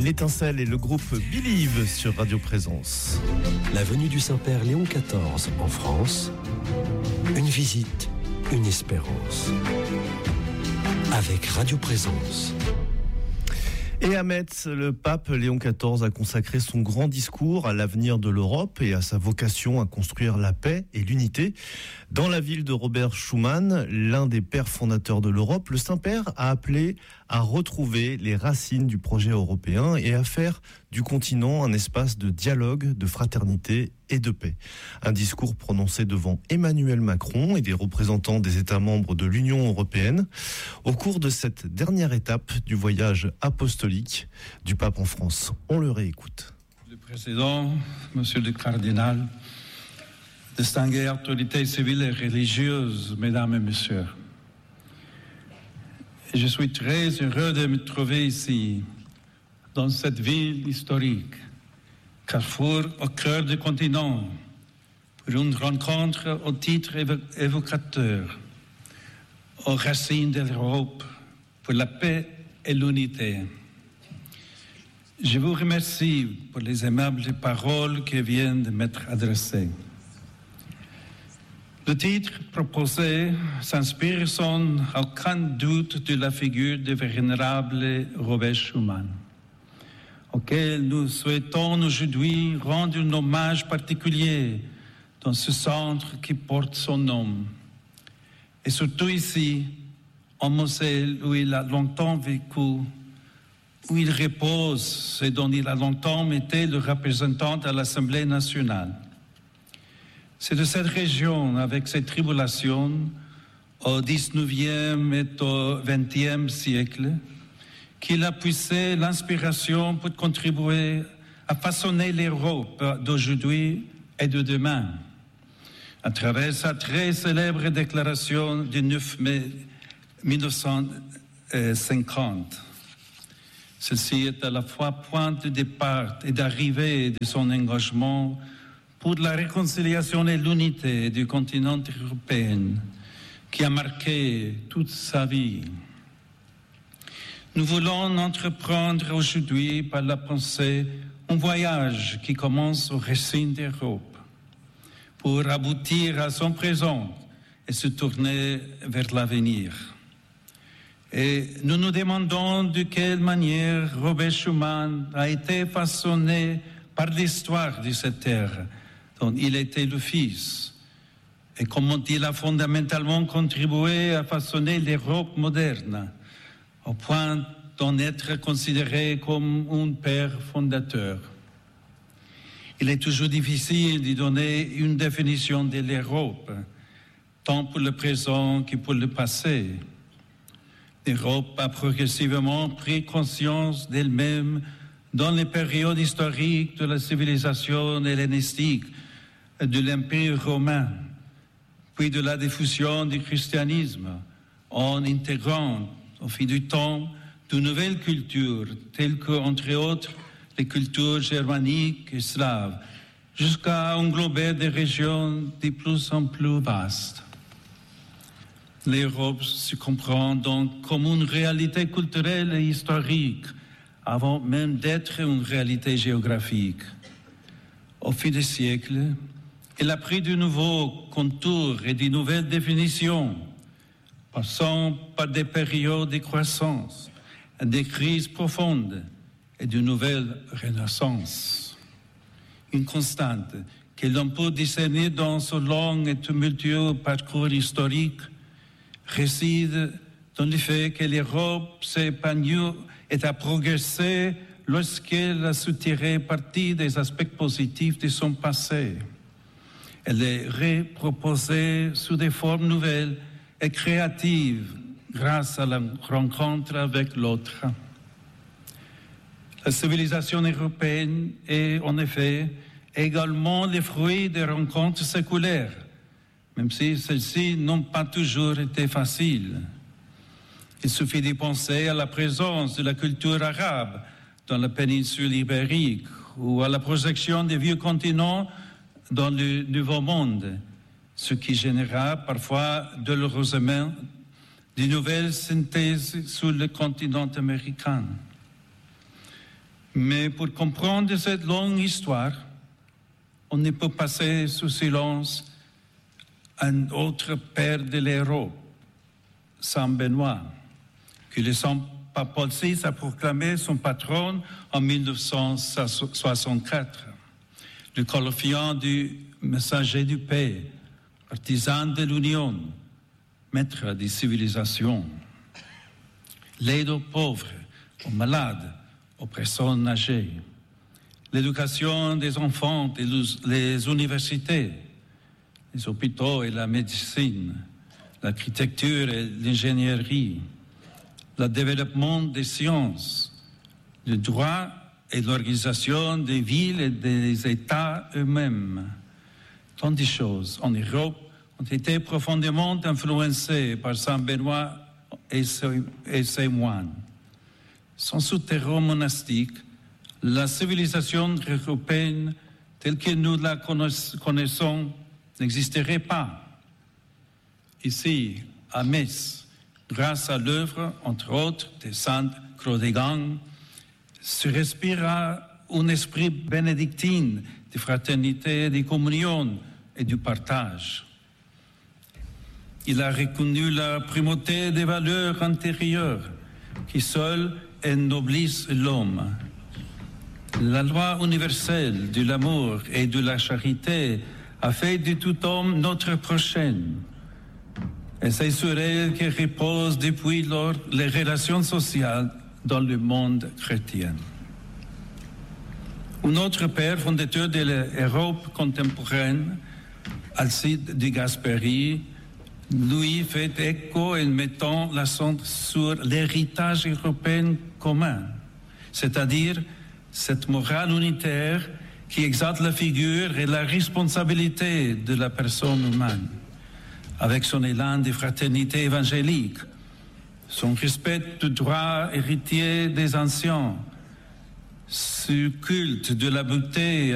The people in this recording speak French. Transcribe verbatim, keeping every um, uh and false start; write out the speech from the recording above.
L'Étincelle et le groupe Believe sur Radio Présence. La venue du Saint-Père Léon quatorze en France, une visite, une espérance. Avec Radio Présence. Et à Metz, le pape Léon quatorze a consacré son grand discours à l'avenir de l'Europe et à sa vocation à construire la paix et l'unité. Dans la ville de Robert Schuman, l'un des pères fondateurs de l'Europe, le Saint-Père a appelé à retrouver les racines du projet européen et à faire du continent un espace de dialogue, de fraternité et de paix. Un discours prononcé devant Emmanuel Macron et des représentants des États membres de l'Union européenne au cours de cette dernière étape du voyage apostolique du pape en France. On le réécoute. Le président, monsieur le cardinal, distinguées autorités civiles et religieuses, mesdames et messieurs, je suis très heureux de me trouver ici, dans cette ville historique, carrefour au cœur du continent, pour une rencontre au titre évocateur, aux racines de l'Europe, pour la paix et l'unité. Je vous remercie pour les aimables paroles qui viennent de m'être adressées. Le titre proposé s'inspire sans aucun doute de la figure du vénérable Robert Schuman, auquel nous souhaitons aujourd'hui rendre un hommage particulier dans ce centre qui porte son nom. Et surtout ici, en Moselle, où il a longtemps vécu, où il repose et dont il a longtemps été le représentant à l'Assemblée nationale. C'est de cette région, avec ses tribulations, au dix-neuvième et au vingtième siècle, qu'il a puisé l'inspiration pour contribuer à façonner l'Europe d'aujourd'hui et de demain, à travers sa très célèbre déclaration du neuf mai mille neuf cent cinquante. Celle-ci est à la fois point de départ et d'arrivée de son engagement pour la réconciliation et l'unité du continent européen, qui a marqué toute sa vie. Nous voulons entreprendre aujourd'hui par la pensée un voyage qui commence aux racines d'Europe, pour aboutir à son présent et se tourner vers l'avenir. Et nous nous demandons de quelle manière Robert Schuman a été façonné par l'histoire de cette terre dont il était le fils, et comment il a fondamentalement contribué à façonner l'Europe moderne, au point d'en être considéré comme un père fondateur. Il est toujours difficile de donner une définition de l'Europe, tant pour le présent que pour le passé. L'Europe a progressivement pris conscience d'elle-même dans les périodes historiques de la civilisation hellénistique, de l'Empire romain, puis de la diffusion du christianisme, en intégrant au fil du temps de nouvelles cultures, telles que, entre autres, les cultures germaniques et slaves, jusqu'à englober des régions de plus en plus vastes. L'Europe se comprend donc comme une réalité culturelle et historique, avant même d'être une réalité géographique. Au fil des siècles, elle a pris de nouveaux contours et de nouvelles définitions, passant par des périodes de croissance, des crises profondes et de nouvelles renaissances. Une constante que l'on peut discerner dans ce long et tumultueux parcours historique réside dans le fait que l'Europe s'est épanouie et a progressé lorsqu'elle a su tirer parti des aspects positifs de son passé. Elle est reproposée sous des formes nouvelles et créatives grâce à la rencontre avec l'autre. La civilisation européenne est en effet également le fruit des rencontres séculaires, même si celles-ci n'ont pas toujours été faciles. Il suffit de penser à la présence de la culture arabe dans la péninsule ibérique ou à la projection des vieux continents dans le Nouveau Monde, ce qui généra parfois douloureusement de nouvelles synthèses sur le continent américain. Mais pour comprendre cette longue histoire, on ne peut passer sous silence un autre père de l'Europe, Saint Benoît, que le Saint Pape Paul six a proclamé son patron en mille neuf cent soixante-quatre. Le qualifiant du messager du paix, partisan de l'union, maître des civilisations. L'aide aux pauvres, aux malades, aux personnes âgées. L'éducation des enfants et les universités, les hôpitaux et la médecine, l'architecture et l'ingénierie, le développement des sciences, le droit et l'organisation des villes et des États eux-mêmes. Tant de choses en Europe ont été profondément influencées par Saint Benoît et ses, et ses moines. Sans souterrain monastique, la civilisation européenne telle que nous la connaissons n'existerait pas. Ici, à Metz, grâce à l'œuvre, entre autres, de Sainte Chrodegang, se respira un esprit bénédictine de fraternité, de communion et du partage. Il a reconnu la primauté des valeurs antérieures qui seules ennoblissent l'homme. La loi universelle de l'amour et de la charité a fait de tout homme notre prochain. Et c'est sur elle que reposent depuis lors les relations sociales dans le monde chrétien. Un autre père fondateur de l'Europe contemporaine, Alcide de Gasperi, lui fait écho en mettant l'accent sur l'héritage européen commun, c'est-à-dire cette morale unitaire qui exalte la figure et la responsabilité de la personne humaine, avec son élan de fraternité évangélique, son respect du droit héritier des anciens, ce culte de la beauté